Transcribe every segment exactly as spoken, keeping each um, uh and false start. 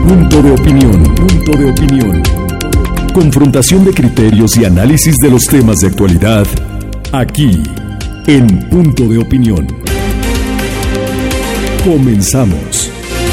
Punto de opinión, punto de opinión. Confrontación de criterios y análisis de los temas de actualidad, aquí, en Punto de Opinión. Comenzamos.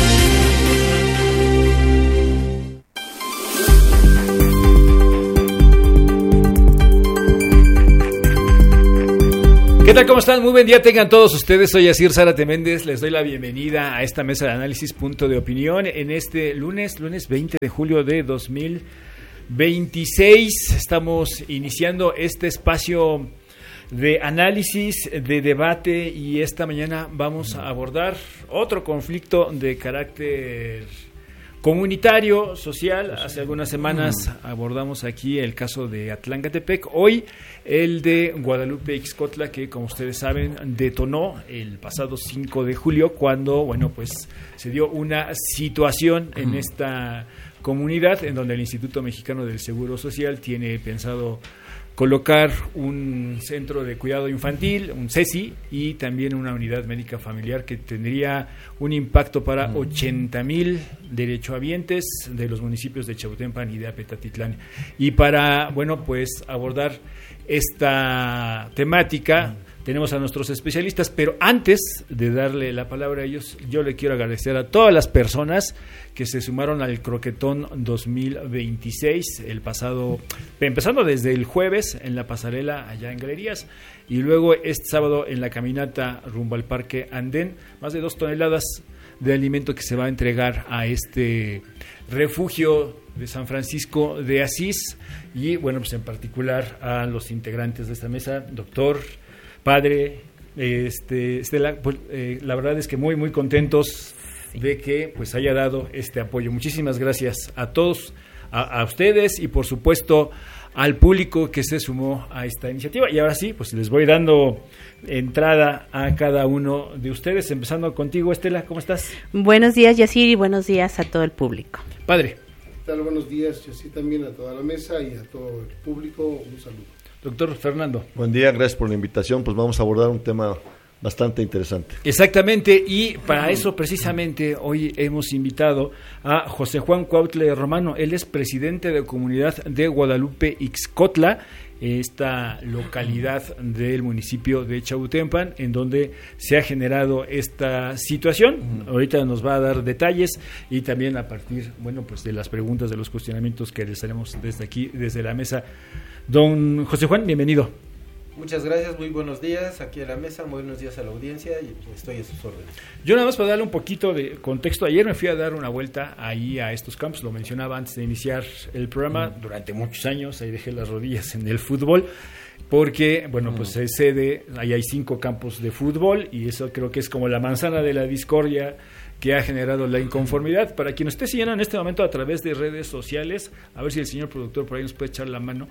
¿Qué tal? ¿Cómo están? Muy buen día tengan todos ustedes. Soy Asir Zárate Méndez. Les doy la bienvenida a esta mesa de análisis Punto de Opinión en este lunes, lunes veinte de julio de dos mil veintiséis. Estamos iniciando este espacio de análisis, de debate, y esta mañana vamos a abordar otro conflicto de carácter comunitario, social. Hace algunas semanas abordamos aquí el caso de Atlancatepec, hoy el de Guadalupe Ixcotla, que como ustedes saben detonó el pasado cinco de julio cuando, bueno, pues se dio una situación en esta comunidad en donde el Instituto Mexicano del Seguro Social tiene pensado colocar un centro de cuidado infantil, un CESI, y también una unidad médica familiar que tendría un impacto para ochenta mil derechohabientes de los municipios de Chautempan y de Apetatitlán. Y para, bueno, pues abordar esta temática tenemos a nuestros especialistas, pero antes de darle la palabra a ellos, yo le quiero agradecer a todas las personas que se sumaron al Croquetón dos mil veintiséis, el pasado, empezando desde el jueves en la pasarela allá en Galerías, y luego este sábado en la caminata rumbo al Parque Andén, más de dos toneladas de alimento que se va a entregar a este refugio de San Francisco de Asís, y bueno, pues en particular a los integrantes de esta mesa, doctor, padre, este, Estela, pues, eh, la verdad es que muy, muy contentos de que pues haya dado este apoyo. Muchísimas gracias a todos, a, a ustedes y por supuesto al público que se sumó a esta iniciativa. Y ahora sí, pues les voy dando entrada a cada uno de ustedes, empezando contigo, Estela, ¿cómo estás? Buenos días, Yacir, y buenos días a todo el público. Padre. ¿Qué tal? Buenos días, Yacir, también a toda la mesa y a todo el público, un saludo. Doctor Fernando. Buen día, gracias por la invitación. Pues vamos a abordar un tema bastante interesante. Exactamente, y para eso precisamente hoy hemos invitado a José Juan Cuautle Romano. Él es presidente de comunidad de Guadalupe Ixcotla, esta localidad del municipio de Chautempan, en donde se ha generado esta situación. Ahorita nos va a dar detalles y también a partir, bueno, pues de las preguntas, de los cuestionamientos que les haremos desde aquí, desde la mesa. Don José Juan, bienvenido. Muchas gracias, muy buenos días aquí a la mesa, muy buenos días a la audiencia y estoy a sus órdenes. Yo nada más para darle un poquito de contexto, ayer me fui a dar una vuelta ahí a estos campos, lo mencionaba antes de iniciar el programa, mm. durante muchos años ahí dejé las rodillas en el fútbol, porque, bueno, mm. pues es sede, ahí hay cinco campos de fútbol y eso creo que es como la manzana de la discordia que ha generado la inconformidad. Para quien nos esté siguiendo en este momento a través de redes sociales, a ver si el señor productor por ahí nos puede echar la mano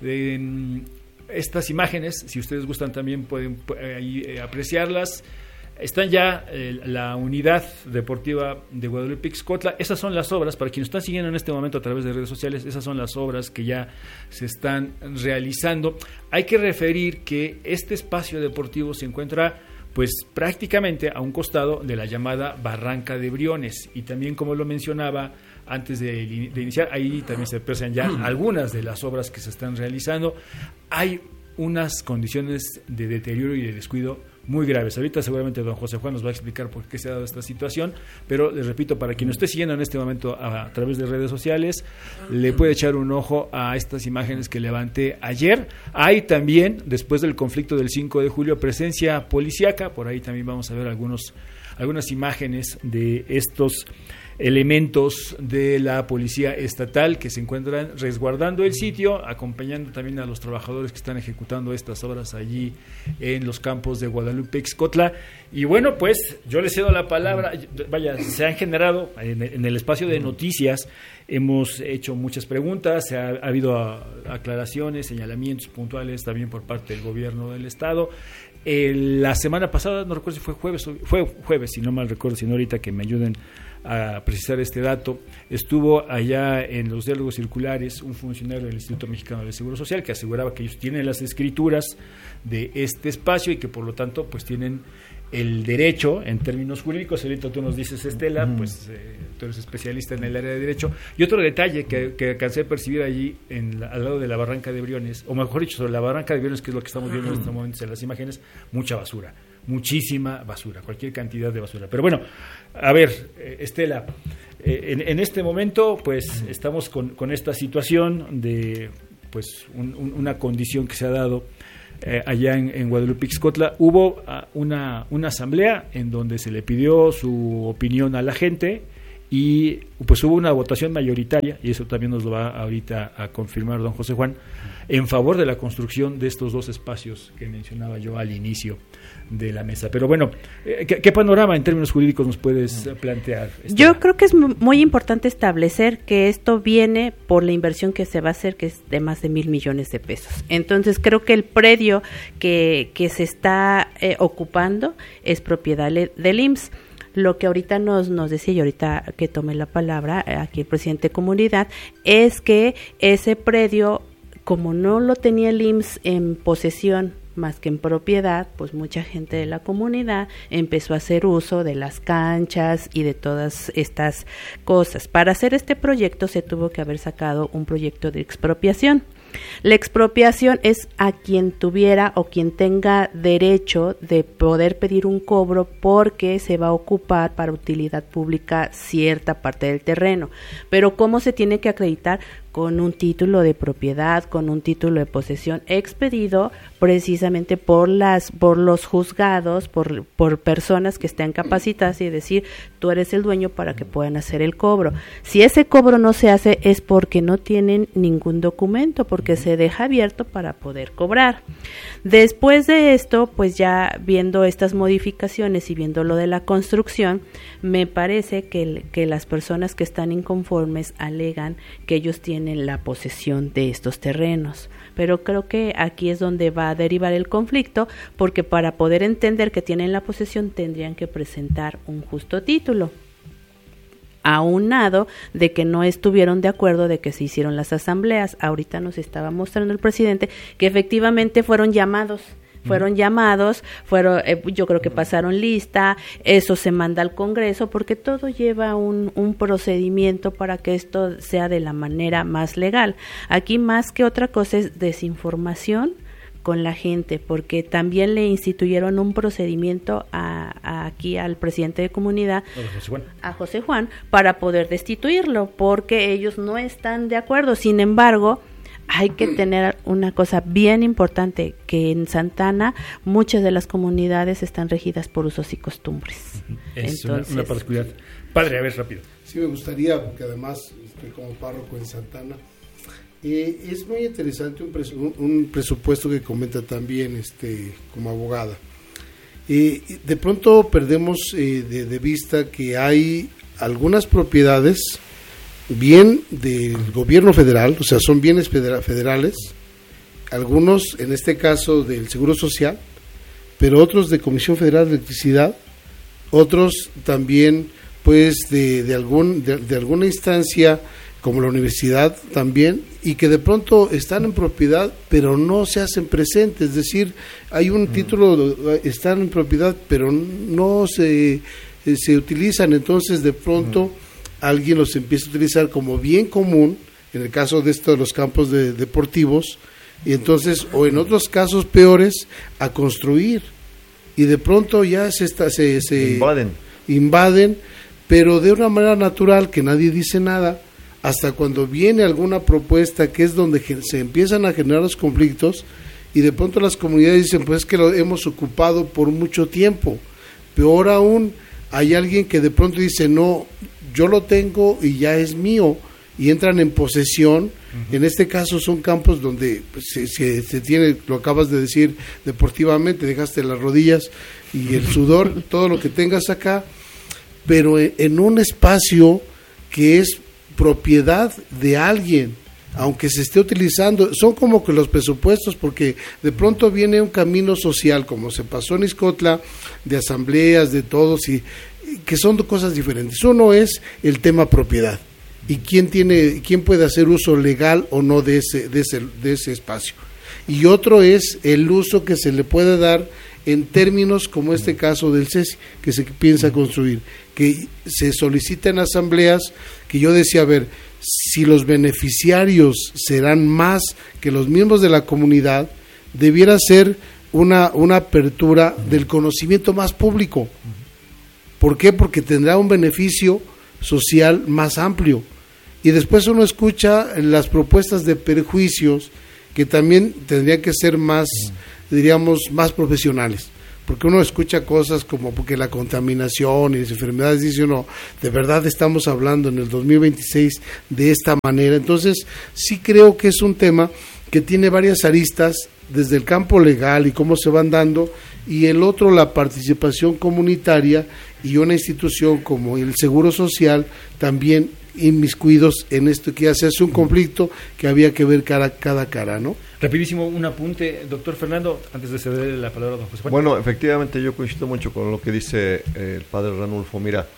de estas imágenes, si ustedes gustan también pueden ahí eh, apreciarlas. Están ya eh, la unidad deportiva de Guadalupe Ixcotla. Esas son las obras, para quienes están siguiendo en este momento a través de redes sociales, esas son las obras que ya se están realizando. Hay que referir que este espacio deportivo se encuentra pues prácticamente a un costado de la llamada Barranca de Briones, y también, como lo mencionaba antes de, de iniciar, ahí también se aprecian ya algunas de las obras que se están realizando. Hay unas condiciones de deterioro y de descuido muy graves. Ahorita seguramente don José Juan nos va a explicar por qué se ha dado esta situación, pero les repito, para quien nos esté siguiendo en este momento a, a través de redes sociales, le puede echar un ojo a estas imágenes que levanté ayer. Hay también, después del conflicto del cinco de julio, presencia policíaca, por ahí también vamos a ver algunos, algunas imágenes de estos elementos de la policía estatal que se encuentran resguardando el sitio, acompañando también a los trabajadores que están ejecutando estas obras allí en los campos de Guadalupe Ixcotla. Y bueno, pues yo les cedo la palabra. Vaya, se han generado en, en el espacio de noticias, hemos hecho muchas preguntas, ha, ha habido a, aclaraciones, señalamientos puntuales también por parte del gobierno del estado. Eh, la semana pasada, no recuerdo si fue jueves, fue jueves, si no mal recuerdo, si no ahorita que me ayuden a precisar este dato, estuvo allá en los diálogos circulares un funcionario del Instituto Mexicano del Seguro Social que aseguraba que ellos tienen las escrituras de este espacio y que por lo tanto pues tienen el derecho en términos jurídicos. Ahorita tú nos dices, Estela, uh-huh. pues eh, tú eres especialista en el área de derecho. Y otro detalle que, que alcancé a percibir allí en la, al lado de la barranca de Briones, o mejor dicho, sobre la barranca de Briones, que es lo que estamos viendo uh-huh. en estos momentos en las imágenes, mucha basura, muchísima basura, cualquier cantidad de basura. Pero bueno, a ver, eh, Estela, eh, en, en este momento pues uh-huh. estamos con, con esta situación de pues un, un, una condición que se ha dado Eh, allá en, en Guadalupe Ixcotla. Hubo uh, una, una asamblea en donde se le pidió su opinión a la gente y pues hubo una votación mayoritaria, y eso también nos lo va ahorita a confirmar don José Juan, en favor de la construcción de estos dos espacios que mencionaba yo al inicio de la mesa. Pero bueno, ¿qué, qué panorama en términos jurídicos nos puedes plantear? Yo creo que es muy importante establecer que esto viene por la inversión que se va a hacer, que es de más de mil millones de pesos. Entonces creo que el predio que, que se está eh, ocupando es propiedad le, del I M S S. Lo que ahorita nos, nos decía, y ahorita que tome la palabra aquí el presidente de comunidad, es que ese predio, como no lo tenía el I M S S en posesión más que en propiedad, pues mucha gente de la comunidad empezó a hacer uso de las canchas y de todas estas cosas. Para hacer este proyecto se tuvo que haber sacado un proyecto de expropiación. La expropiación es a quien tuviera o quien tenga derecho de poder pedir un cobro porque se va a ocupar para utilidad pública cierta parte del terreno. Pero ¿cómo se tiene que acreditar? Con un título de propiedad, con un título de posesión expedido precisamente por las por los juzgados, por, por personas que estén capacitadas y decir, tú eres el dueño para que puedan hacer el cobro. Si ese cobro no se hace es porque no tienen ningún documento, porque se deja abierto para poder cobrar. Después de esto, pues ya viendo estas modificaciones y viendo lo de la construcción, me parece que, que las personas que están inconformes alegan que ellos tienen la posesión de estos terrenos, pero creo que aquí es donde va a derivar el conflicto, porque para poder entender que tienen la posesión tendrían que presentar un justo título, aunado de que no estuvieron de acuerdo de que se hicieron las asambleas. Ahorita nos estaba mostrando el presidente que efectivamente fueron llamados fueron llamados, fueron, eh, yo creo que pasaron lista, eso se manda al Congreso, porque todo lleva un, un procedimiento para que esto sea de la manera más legal. Aquí más que otra cosa es desinformación con la gente, porque también le instituyeron un procedimiento a, a aquí al presidente de comunidad, a José Juan. a José Juan, para poder destituirlo, porque ellos no están de acuerdo. Sin embargo, hay que tener una cosa bien importante, que en Santana muchas de las comunidades están regidas por usos y costumbres. Es Entonces, una, una particularidad. Padre, a ver, rápido. Sí, me gustaría, porque además estoy como párroco en Santana. Eh, es muy interesante un, presu un, un presupuesto que comenta también este como abogada. Eh, de pronto perdemos eh, de, de vista que hay algunas propiedades bien del gobierno federal, o sea, son bienes federa federales, algunos, en este caso, del Seguro Social, pero otros de Comisión Federal de Electricidad, otros también, pues, de, de, algún, de, de alguna instancia, como la universidad también, y que de pronto están en propiedad, pero no se hacen presentes, es decir, hay un mm. título, están en propiedad, pero no se, se utilizan, entonces de pronto... Mm. alguien los empieza a utilizar como bien común, en el caso de estos de los campos de, deportivos, y entonces, o en otros casos peores, a construir, y de pronto ya se, está, se, se invaden. invaden, pero de una manera natural, que nadie dice nada, hasta cuando viene alguna propuesta, que es donde se empiezan a generar los conflictos, y de pronto las comunidades dicen, pues es que lo hemos ocupado por mucho tiempo. Peor aún, hay alguien que de pronto dice, no, yo lo tengo y ya es mío, y entran en posesión. Uh-huh. En este caso son campos donde pues, se, se, se tiene, lo acabas de decir deportivamente, dejaste las rodillas y el sudor, todo lo que tengas acá, pero en, en un espacio que es propiedad de alguien, aunque se esté utilizando, son como que los presupuestos, porque de pronto viene un camino social, como se pasó en Ixcotla, de asambleas, de todos, y que son dos cosas diferentes. Uno es el tema propiedad y quién tiene, quién puede hacer uso legal o no de ese, de ese, de ese espacio. Y otro es el uso que se le puede dar en términos como este caso del C E S I, que se piensa construir, que se solicita en asambleas, que yo decía, a ver, si los beneficiarios serán más que los miembros de la comunidad, debiera ser una, una apertura del conocimiento más público. ¿Por qué? Porque tendrá un beneficio social más amplio. Y después uno escucha las propuestas de perjuicios que también tendrían que ser más, diríamos, más profesionales. Porque uno escucha cosas como porque la contaminación y las enfermedades, dice uno, de verdad estamos hablando en el dos mil veintiséis de esta manera. Entonces, sí creo que es un tema que tiene varias aristas, desde el campo legal y cómo se van dando, y el otro, la participación comunitaria y una institución como el Seguro Social también inmiscuidos en esto, que ya se hace un conflicto que había que ver cara, cada cara, ¿no? Rapidísimo, un apunte, doctor Fernando, antes de cederle la palabra a don José Juan. Bueno, efectivamente yo coincido mucho con lo que dice eh, el padre Ranulfo. Mira,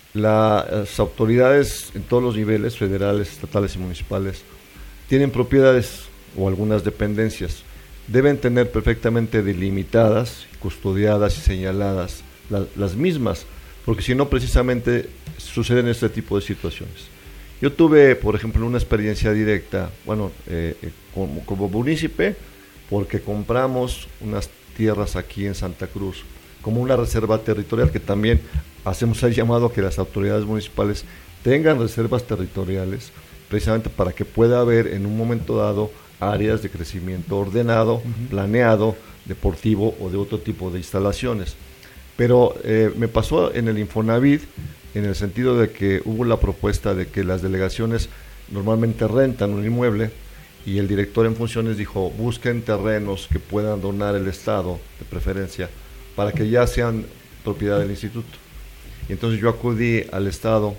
la, las autoridades en todos los niveles, federales, estatales y municipales, tienen propiedades o algunas dependencias. Deben tener perfectamente delimitadas, custodiadas y señaladas la, las mismas, porque si no, precisamente suceden este tipo de situaciones. Yo tuve, por ejemplo, una experiencia directa, bueno, eh, eh, como, como munícipe, porque compramos unas tierras aquí en Santa Cruz, como una reserva territorial, que también hacemos el llamado a que las autoridades municipales tengan reservas territoriales, precisamente para que pueda haber en un momento dado áreas de crecimiento ordenado, uh-huh. planeado, deportivo o de otro tipo de instalaciones. Pero eh, me pasó en el Infonavit, en el sentido de que hubo la propuesta de que las delegaciones normalmente rentan un inmueble, y el director en funciones dijo, busquen terrenos que puedan donar el Estado, de preferencia, para que ya sean propiedad del instituto. Y entonces yo acudí al Estado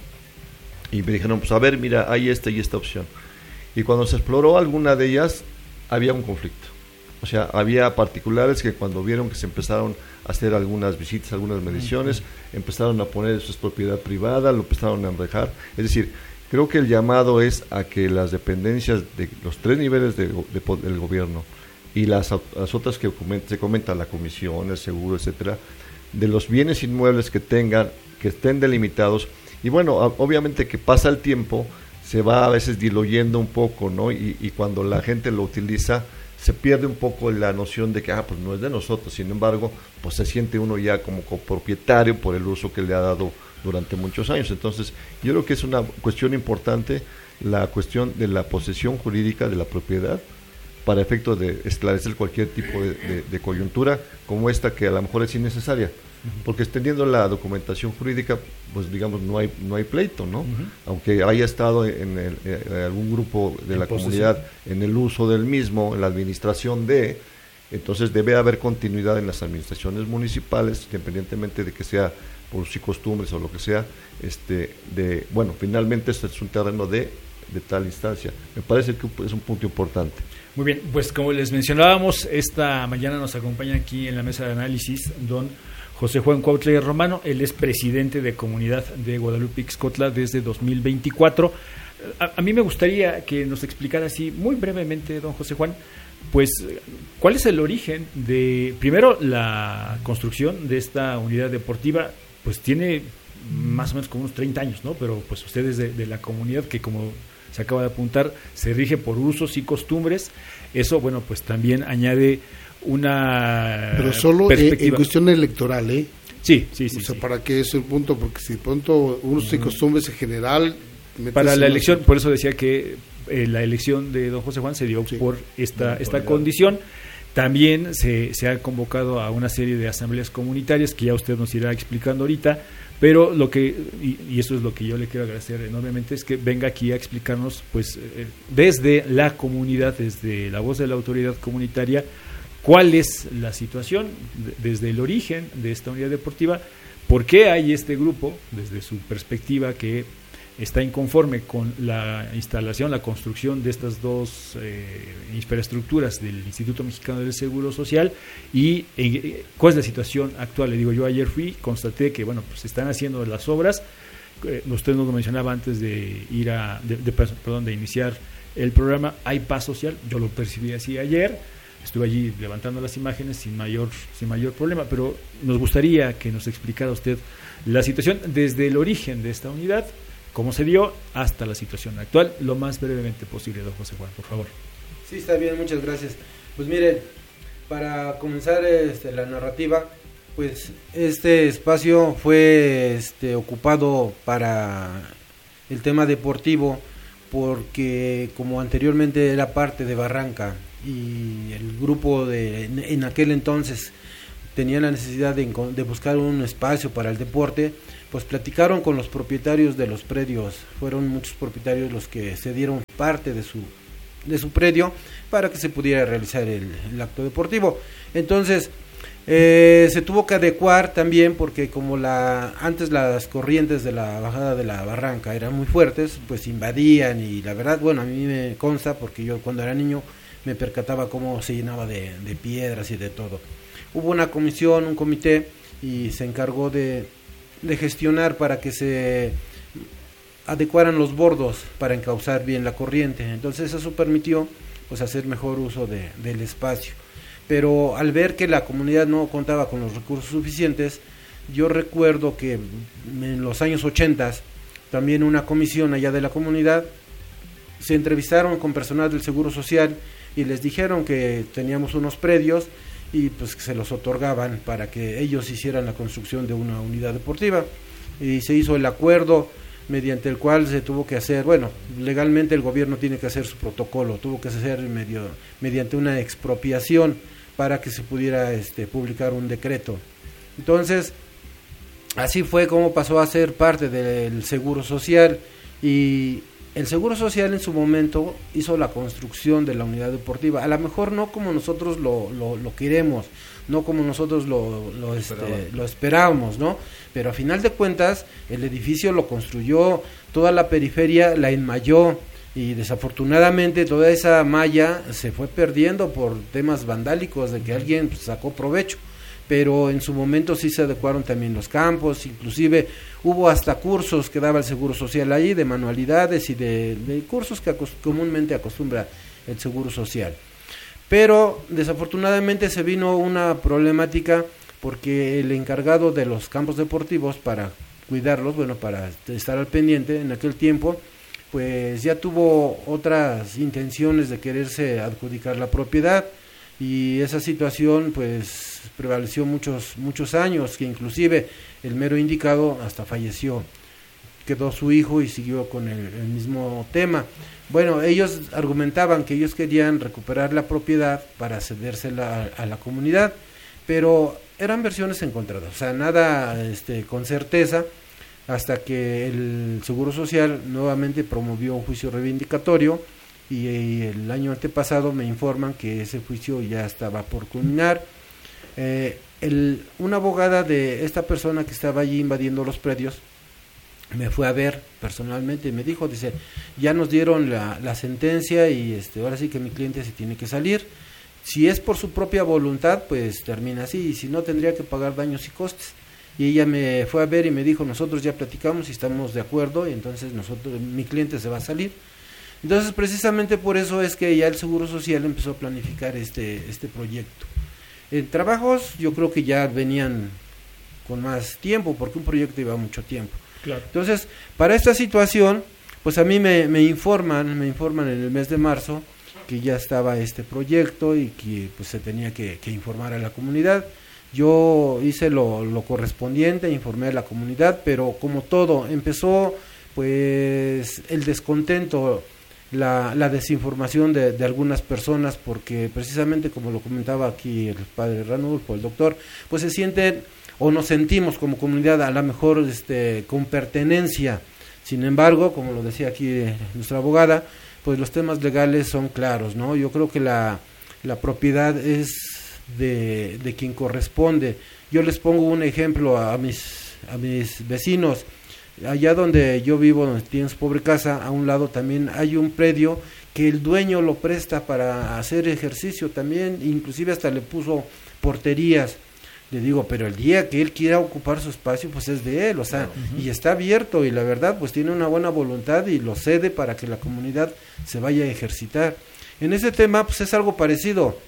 y me dijeron, pues a ver, mira, hay esta y esta opción. Y cuando se exploró alguna de ellas, había un conflicto. O sea, había particulares que cuando vieron que se empezaron a hacer algunas visitas, algunas mediciones, uh-huh. empezaron a poner eso es propiedad privada, lo empezaron a enrejar. Es decir, creo que el llamado es a que las dependencias de los tres niveles de, de, del gobierno y las, las otras que se comenta, la comisión, el seguro, etcétera, de los bienes inmuebles que tengan, que estén delimitados. Y bueno, obviamente que pasa el tiempo, se va a veces diluyendo un poco, ¿no? Y, y cuando la gente lo utiliza, se pierde un poco la noción de que, ah, pues no es de nosotros. Sin embargo, pues se siente uno ya como copropietario por el uso que le ha dado durante muchos años. Entonces, yo creo que es una cuestión importante la cuestión de la posesión jurídica de la propiedad, para efecto de esclarecer cualquier tipo de, de, de coyuntura como esta, que a lo mejor es innecesaria. Porque extendiendo la documentación jurídica, pues digamos, no hay no hay pleito, ¿no? Uh-huh. Aunque haya estado en, el, en algún grupo de en la posesión. Comunidad en el uso del mismo, en la administración de, entonces debe haber continuidad en las administraciones municipales, independientemente de que sea por sus costumbres o lo que sea, este de bueno, finalmente este es un terreno de, de tal instancia. Me parece que es un punto importante. Muy bien, pues como les mencionábamos, esta mañana nos acompaña aquí en la mesa de análisis don José Juan Cuautla Romano. Él es presidente de Comunidad de Guadalupe Ixcotla desde dos mil veinticuatro. A, a mí me gustaría que nos explicara así muy brevemente, don José Juan, pues cuál es el origen de, primero, la construcción de esta unidad deportiva. Pues tiene más o menos como unos treinta años, ¿no? Pero pues ustedes de, de la comunidad, que como se acaba de apuntar, se rige por usos y costumbres. Eso, bueno, pues también añade una pero solo perspectiva. En cuestión electoral, ¿eh? Sí, sí, sí. O sea, sí. ¿para qué es el punto? Porque si de pronto usos y costumbres en general... Para la elección, por eso decía que eh, la elección de don José Juan se dio sí. por esta, esta condición. También se, se ha convocado a una serie de asambleas comunitarias que ya usted nos irá explicando ahorita, pero lo que, y, y eso es lo que yo le quiero agradecer enormemente, es que venga aquí a explicarnos, pues, eh, desde la comunidad, desde la voz de la autoridad comunitaria, cuál es la situación desde el origen de esta unidad deportiva, por qué hay este grupo, desde su perspectiva, que está inconforme con la instalación, la construcción de estas dos eh, infraestructuras del Instituto Mexicano del Seguro Social, y eh, cuál es la situación actual. Le digo, yo ayer fui, constaté que, bueno, pues se están haciendo las obras. Eh, usted nos lo mencionaba antes de ir a, de, de, perdón, de iniciar el programa. Hay paz social, yo lo percibí así ayer. estuve allí levantando las imágenes sin mayor, sin mayor problema, pero nos gustaría que nos explicara usted la situación desde el origen de esta unidad, cómo se dio hasta la situación actual, lo más brevemente posible, don José Juan, por favor. Sí, está bien, muchas gracias. Pues miren, para comenzar este, la narrativa, pues este espacio fue este, ocupado para el tema deportivo, porque como anteriormente era parte de Barranca y el grupo de en aquel entonces tenía la necesidad de, de buscar un espacio para el deporte, pues platicaron con los propietarios de los predios, fueron muchos propietarios los que se dieron parte de su de su predio para que se pudiera realizar el, el acto deportivo. Entonces eh, se tuvo que adecuar también, porque como la antes las corrientes de la bajada de la barranca eran muy fuertes, pues invadían, y la verdad, bueno, a mí me consta porque yo cuando era niño me percataba cómo se llenaba de, de piedras y de todo. Hubo una comisión, un comité, y se encargó de, de gestionar para que se adecuaran los bordos para encauzar bien la corriente. Entonces eso permitió pues hacer mejor uso de, del espacio. Pero al ver que la comunidad no contaba con los recursos suficientes, yo recuerdo que en los años ochenta también una comisión allá de la comunidad se entrevistaron con personal del Seguro Social y les dijeron que teníamos unos predios y pues que se los otorgaban para que ellos hicieran la construcción de una unidad deportiva, y se hizo el acuerdo mediante el cual se tuvo que hacer, bueno, legalmente el gobierno tiene que hacer su protocolo, tuvo que hacer medio, mediante una expropiación para que se pudiera este, publicar un decreto. Entonces, así fue como pasó a ser parte del Seguro Social, y el Seguro Social en su momento hizo la construcción de la unidad deportiva, a lo mejor no como nosotros lo, lo, lo queremos, no como nosotros lo, lo, este, lo esperábamos, ¿no? Pero a final de cuentas el edificio lo construyó, toda la periferia la enmayó, y desafortunadamente toda esa malla se fue perdiendo por temas vandálicos, de que alguien pues, sacó provecho. Pero en su momento sí se adecuaron también los campos, inclusive hubo hasta cursos que daba el Seguro Social ahí, de manualidades y de, de cursos que acos- comúnmente acostumbra el Seguro Social. Pero desafortunadamente se vino una problemática, porque el encargado de los campos deportivos para cuidarlos, bueno, para estar al pendiente en aquel tiempo, pues ya tuvo otras intenciones de quererse adjudicar la propiedad, y esa situación pues prevaleció muchos muchos años, que inclusive el mero indicado hasta falleció, quedó su hijo y siguió con el, el mismo tema. Bueno, ellos argumentaban que ellos querían recuperar la propiedad para cedérsela a, a la comunidad, pero eran versiones encontradas, o sea, nada este, con certeza, hasta que el Seguro Social nuevamente promovió un juicio reivindicatorio, y, y el año antepasado me informan que ese juicio ya estaba por culminar. Eh, el, una abogada de esta persona que estaba allí invadiendo los predios me fue a ver personalmente y me dijo, dice, ya nos dieron la, la sentencia, y este, ahora sí que mi cliente se tiene que salir. Si es por su propia voluntad, pues termina así, y si no, tendría que pagar daños y costes. Y ella me fue a ver y me dijo, nosotros ya platicamos y estamos de acuerdo, y entonces nosotros, mi cliente se va a salir. Entonces, precisamente por eso es que ya el Seguro Social empezó a planificar este, este proyecto. En trabajos yo creo que ya venían con más tiempo, porque un proyecto lleva mucho tiempo. Claro. Entonces, para esta situación, pues a mí me, me informan, me informan en el mes de marzo que ya estaba este proyecto y que pues se tenía que, que informar a la comunidad. Yo hice lo, lo correspondiente, informé a la comunidad, pero como todo, empezó pues el descontento, la, la desinformación de, de algunas personas, porque precisamente como lo comentaba aquí el padre Ranulfo, el doctor, pues se sienten o nos sentimos como comunidad a lo mejor este, con pertenencia. Sin embargo, como lo decía aquí nuestra abogada, pues los temas legales son claros, ¿no? Yo creo que la, la propiedad es de, de quien corresponde. Yo les pongo un ejemplo a mis, a mis vecinos. Allá donde yo vivo, donde tienes pobre casa, a un lado también hay un predio que el dueño lo presta para hacer ejercicio también, inclusive hasta le puso porterías. Le digo, pero el día que él quiera ocupar su espacio, pues es de él, o sea, uh-huh. y está abierto, y la verdad, pues tiene una buena voluntad y lo cede para que la comunidad se vaya a ejercitar. En ese tema, pues es algo parecido.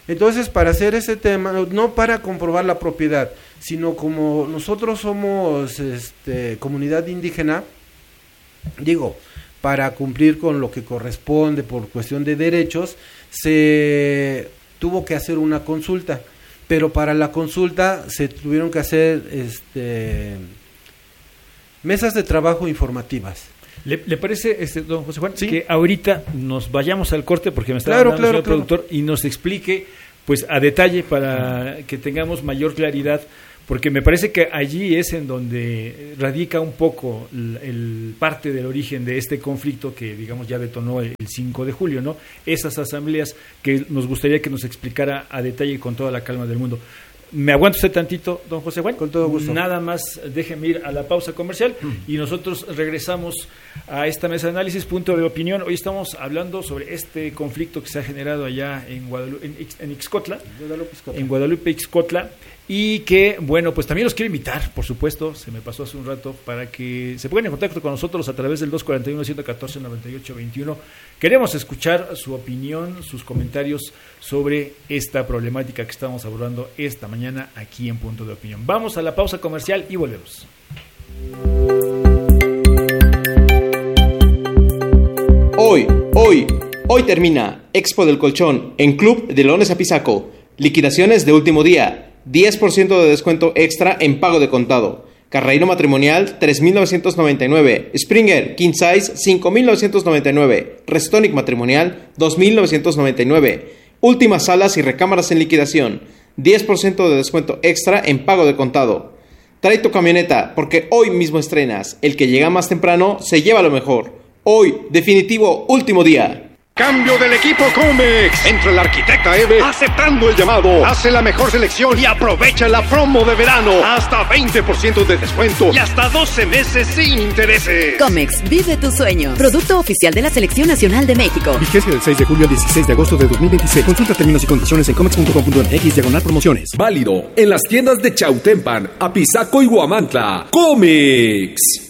Entonces, para hacer ese tema, no para comprobar la propiedad, sino como nosotros somos este, comunidad indígena, digo, para cumplir con lo que corresponde por cuestión de derechos, se tuvo que hacer una consulta, pero para la consulta se tuvieron que hacer este, mesas de trabajo informativas. ¿Le, le parece, este, don José Juan, ¿Sí? que ahorita nos vayamos al corte porque me está Claro, hablando el claro, señor claro. productor y nos explique pues a detalle para que tengamos mayor claridad, porque me parece que allí es en donde radica un poco el, el parte del origen de este conflicto que digamos ya detonó el, el cinco de julio, ¿no? Esas asambleas que nos gustaría que nos explicara a detalle y con toda la calma del mundo. ¿Me aguanta usted tantito, don José Juan? Con todo gusto. Nada más déjeme ir a la pausa comercial y nosotros regresamos a esta mesa de análisis, punto de opinión. Hoy estamos hablando sobre este conflicto que se ha generado allá en Guadalupe, en, Ix, en Ixcotla, Guadalupe, Ixcotla. en Guadalupe, Ixcotla, y que, bueno, pues también los quiero invitar, por supuesto, se me pasó hace un rato, para que se pongan en contacto con nosotros a través del dos cuatro uno, uno uno cuatro, nueve ocho dos uno. Queremos escuchar su opinión, sus comentarios sobre esta problemática que estamos abordando esta mañana aquí en Punto de Opinión. Vamos a la pausa comercial y volvemos. Hoy, hoy, hoy termina Expo del Colchón en Club de Leones Apizaco. Liquidaciones de último día. diez por ciento de descuento extra en pago de contado. Carreiro matrimonial tres mil novecientos noventa y nueve. Springer King Size cinco mil novecientos noventa y nueve. Restonic matrimonial dos mil novecientos noventa y nueve. Últimas salas y recámaras en liquidación. diez por ciento de descuento extra en pago de contado. Trae tu camioneta porque hoy mismo estrenas. El que llega más temprano se lleva lo mejor. Hoy, definitivo, último día. Cambio del equipo Comex. Entra el arquitecta Eve aceptando el llamado. Hace la mejor selección y aprovecha la promo de verano. Hasta veinte por ciento de descuento y hasta doce meses sin intereses. Comex, vive tus sueños. Producto oficial de la Selección Nacional de México. Vigencia del seis de julio al dieciséis de agosto de dos mil veintiséis. Consulta términos y condiciones en comex punto com punto m x diagonal promociones. Válido en las tiendas de Chautempan, Apizaco y Huamantla. Comex.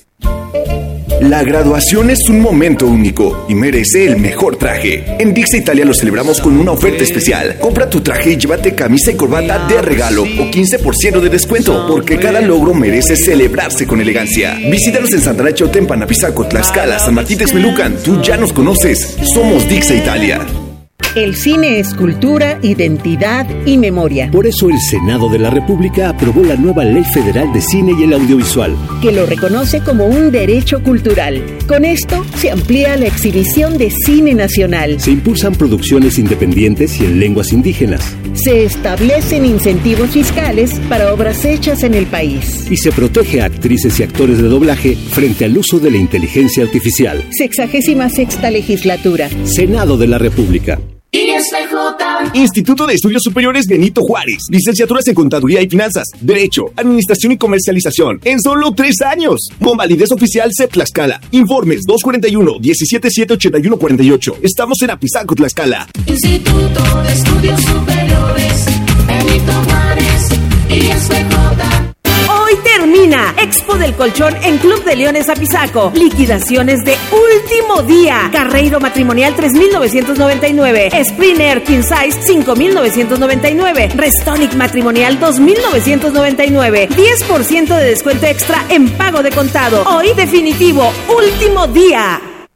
La graduación es un momento único y merece el mejor traje. En Dixa Italia lo celebramos con una oferta especial. Compra tu traje y llévate camisa y corbata de regalo o quince por ciento de descuento, porque cada logro merece celebrarse con elegancia. Visítanos en Santana, Chautempan, Apizaco, Tlaxcala, San Martín Texmelucan. Tú ya nos conoces. Somos Dixa Italia. El cine es cultura, identidad y memoria. Por eso el Senado de la República aprobó la nueva Ley Federal de Cine y el Audiovisual, que lo reconoce como un derecho cultural. Con esto se amplía la exhibición de cine nacional. Se impulsan producciones independientes y en lenguas indígenas. Se establecen incentivos fiscales para obras hechas en el país. Y se protege a actrices y actores de doblaje frente al uso de la inteligencia artificial. Sexagésima sexta legislatura. Senado de la República. I S J. Instituto de Estudios Superiores Benito Juárez. Licenciaturas en Contaduría y Finanzas, Derecho, Administración y Comercialización. En solo tres años. Con validez oficial C E P Tlaxcala. Informes dos cuatro uno, diecisiete siete, ochenta y uno cuarenta y ocho. Estamos en Apizaco, Tlaxcala. Instituto de Estudios Superiores Benito Juárez. I S J. Hoy termina Expo del Colchón en Club de Leones Apizaco. Liquidaciones de último día. Carreiro matrimonial tres mil novecientos noventa y nueve. Sprinter King Size cinco mil novecientos noventa y nueve. Restonic matrimonial dos mil novecientos noventa y nueve. diez por ciento de descuento extra en pago de contado. Hoy definitivo, último día.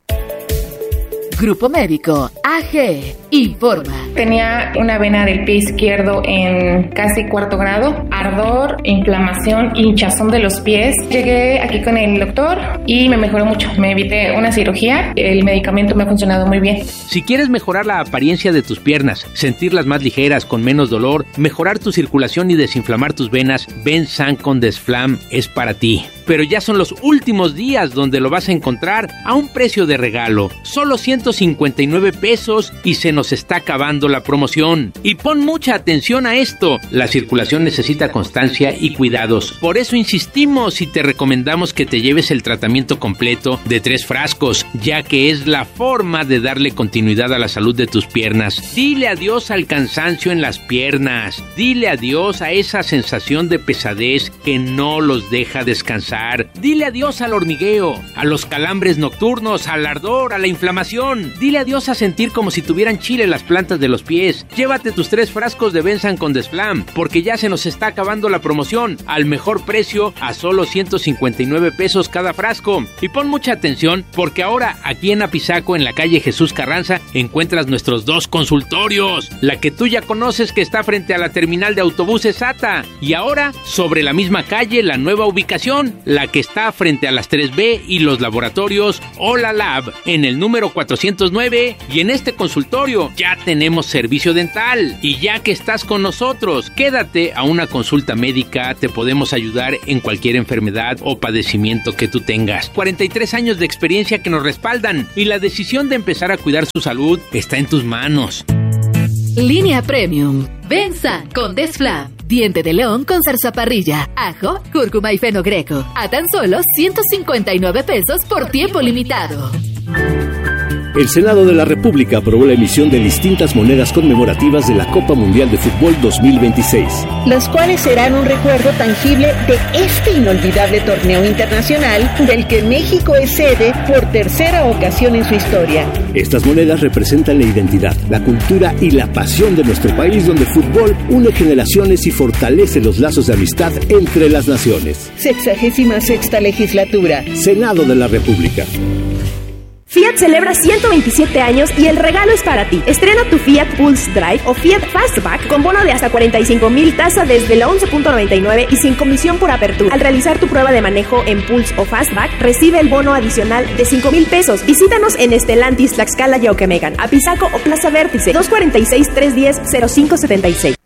Grupo Médico A G informa. Tenía una vena del pie izquierdo en casi cuarto grado, ardor, inflamación, hinchazón de los pies. Llegué aquí con el doctor y me mejoró mucho. Me evité una cirugía. El medicamento me ha funcionado muy bien. Si quieres mejorar la apariencia de tus piernas, sentirlas más ligeras, con menos dolor, mejorar tu circulación y desinflamar tus venas, Bensan con Desflam es para ti. Pero ya son los últimos días donde lo vas a encontrar a un precio de regalo. Solo ciento cincuenta y nueve pesos y se nos está acabando la promoción. Y pon mucha atención a esto. La circulación necesita constancia y cuidados. Por eso insistimos y te recomendamos que te lleves el tratamiento completo de tres frascos, ya que es la forma de darle continuidad a la salud de tus piernas. Dile adiós al cansancio en las piernas. Dile adiós a esa sensación de pesadez que no los deja descansar. Dile adiós al hormigueo, a los calambres nocturnos, al ardor, a la inflamación. promoción. Dile adiós a sentir como si tuvieran chile las plantas de los pies. Llévate tus tres frascos de Bensan con Desflam, porque ya se nos está acabando la promoción. Al mejor precio, a solo ciento cincuenta y nueve pesos cada frasco. Y pon mucha atención, porque ahora aquí en Apizaco, en la calle Jesús Carranza, encuentras nuestros dos consultorios. La que tú ya conoces, que está frente a la terminal de autobuses A T A. Y ahora, sobre la misma calle, la nueva ubicación, la que está frente a las tres B y los laboratorios Hola Lab, en el número cuatrocientos nueve. Y en este consultorio ya tenemos servicio dental. Y ya que estás con nosotros, quédate a una consulta médica. Te podemos ayudar en cualquier enfermedad o padecimiento que tú tengas. cuarenta y tres años de experiencia que nos respaldan, y la decisión de empezar a cuidar su salud está en tus manos. Línea Premium. Bensan con Desflam. Diente de león con zarzaparrilla, ajo, cúrcuma y fenogreco. A tan solo ciento cincuenta y nueve pesos por tiempo limitado. El Senado de la República aprobó la emisión de distintas monedas conmemorativas de la Copa Mundial de Fútbol dos mil veintiséis. Las cuales serán un recuerdo tangible de este inolvidable torneo internacional del que México es sede por tercera ocasión en su historia. Estas monedas representan la identidad, la cultura y la pasión de nuestro país, donde el fútbol une generaciones y fortalece los lazos de amistad entre las naciones. Sexagésima sexta legislatura. Senado de la República. Fiat celebra ciento veintisiete años y el regalo es para ti. Estrena tu Fiat Pulse Drive o Fiat Fastback con bono de hasta cuarenta y cinco mil tasa desde la once punto noventa y nueve y sin comisión por apertura. Al realizar tu prueba de manejo en Pulse o Fastback, recibe el bono adicional de cinco mil pesos. Visítanos en Estelantis, Tlaxcala y Auquemegan, Apizaco o Plaza Vértice, dos cuatro seis, tres uno cero, cero cinco siete seis.